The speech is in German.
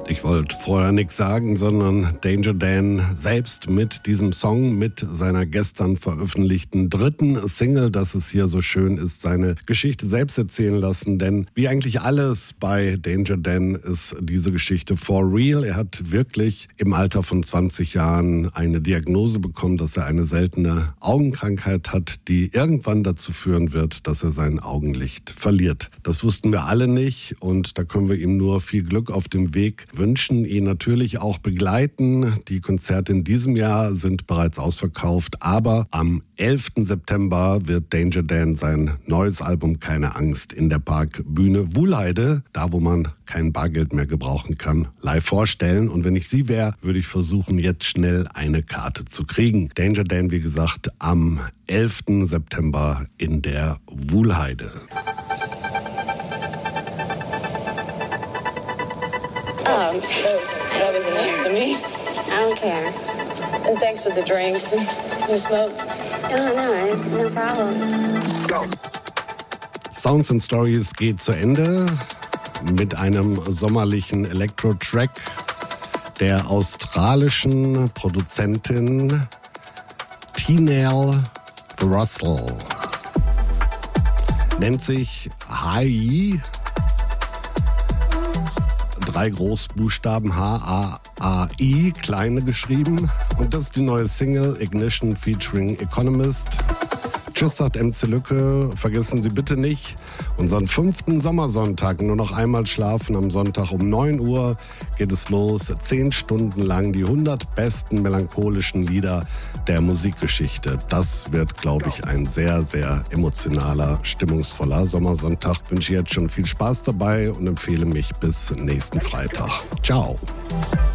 Ich wollte vorher nichts sagen, sondern Danger Dan selbst mit diesem Song, mit seiner gestern veröffentlichten dritten Single, dass es hier so schön ist, seine Geschichte selbst erzählen lassen. Denn wie eigentlich alles bei Danger Dan ist diese Geschichte for real. Er hat wirklich im Alter von 20 Jahren eine Diagnose bekommen, dass er eine seltene Augenkrankheit hat, die irgendwann dazu führen wird, dass er sein Augenlicht verliert. Das wussten wir alle nicht und da können wir ihm nur viel Glück auf dem Weg wünschen, ihn natürlich auch begleiten. Die Konzerte in diesem Jahr sind bereits ausverkauft, aber am 11. September wird Danger Dan sein neues Album Keine Angst in der Parkbühne Wuhlheide, da wo man kein Bargeld mehr gebrauchen kann, live vorstellen. Und wenn ich Sie wäre, würde ich versuchen, jetzt schnell eine Karte zu kriegen. Danger Dan, wie gesagt, am 11. September in der Wuhlheide. Oh, that was nice of me. I don't care. And thanks for the drinks. You smoke? Oh, no problem. Go. Sounds and Stories geht zu Ende mit einem sommerlichen Elektro-Track der australischen Produzentin Tinel Russell. Nennt sich Hai. 3 Großbuchstaben H-A-A-I, kleine geschrieben. Und das ist die neue Single Ignition featuring Economist. Tschüss, sagt MC Lücke. Vergessen Sie bitte nicht unseren 5. Sommersonntag. Nur noch einmal schlafen. Am Sonntag um 9 Uhr geht es los. 10 Stunden lang die 100 besten melancholischen Lieder der Musikgeschichte. Das wird, glaube ich, ein sehr, sehr emotionaler, stimmungsvoller Sommersonntag. Ich wünsche jetzt schon viel Spaß dabei und empfehle mich bis nächsten Freitag. Ciao.